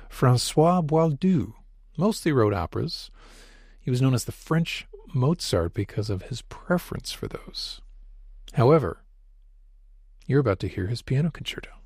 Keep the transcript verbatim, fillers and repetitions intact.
Francois Boieldieu mostly wrote operas. He was known as the French Mozart because of his preference for those. However, you're about to hear his piano concerto.